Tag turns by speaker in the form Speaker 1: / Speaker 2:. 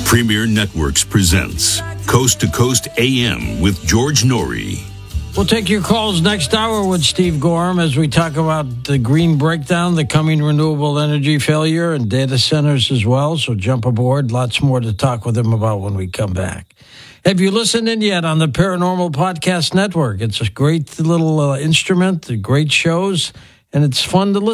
Speaker 1: Premier Networks presents Coast to Coast AM with George Norrie.
Speaker 2: We'll take your calls next hour with Steve Gorham as we talk about the green breakdown, the coming renewable energy failure, and data centers as well. So jump aboard. Lots more to talk with him about when we come back. Have you listened in yet on the Paranormal Podcast Network? It's a great little instrument, great shows, and it's fun to listen